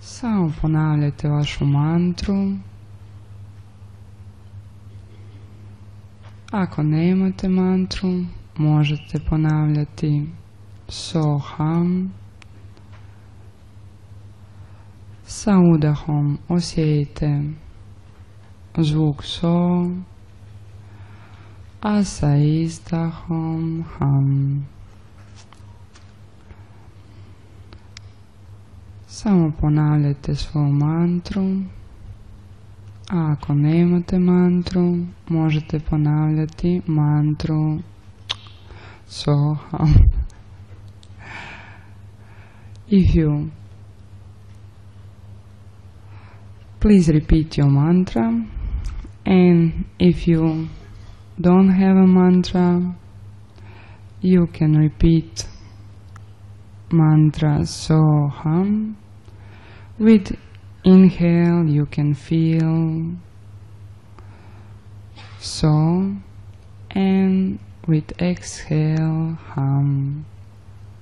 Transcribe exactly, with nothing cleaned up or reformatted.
Samo ponavljajte vašu mantru. Ako nemate mantru, možete ponavljati Soham. Sa udahom osjetite zvuk So, a sa izdahom Ham. Samo ponavljajte svoju mantru, a ako nemate mantru, možete ponavljati mantru Soham. If you please repeat your mantra, and if you don't have a mantra, you can repeat mantra Soham. With inhale you can feel So, and with exhale Ham.